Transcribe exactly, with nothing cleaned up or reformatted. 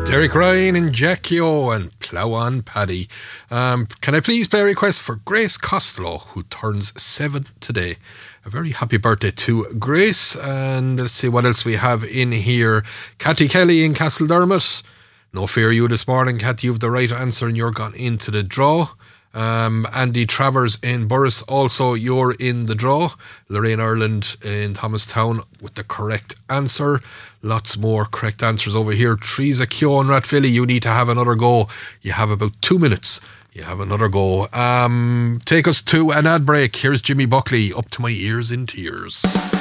Derek Ryan and Jackie-O and Plough On Paddy. Um, can I please play a request for Grace Costello, who turns seven today? A very happy birthday to Grace. And let's see what else we have in here. Catty Kelly in Castledermot. No fear you this morning, Catty. You have the right answer and you're gone into the draw. Um, Andy Travers in Burris, also you're in the draw. Lorraine Ireland in Thomastown with the correct answer. Lots more correct answers over here. Teresa Keogh in Rathvilly, you need to have another go. You have about two minutes. You have another go. Um, take us to an ad break. Here's Jimmy Buckley, Up to My Ears in Tears.